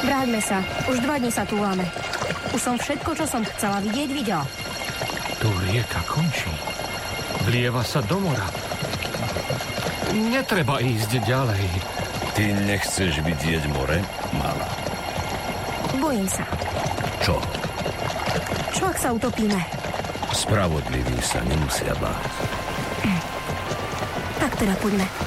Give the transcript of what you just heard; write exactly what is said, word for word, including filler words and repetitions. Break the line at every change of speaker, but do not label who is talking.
Vráťme sa. Už dva dní sa túlame. Už som všetko, čo som chcela vidieť, videla.
Tu rieka končí. Vlieva sa do mora. Netreba ísť ďalej.
Ty nechceš vidieť more, malá?
Bojím sa.
Čo?
Čo ak sa utopíme?
Spravodliví sa nemusia báť.
Tak teda poďme.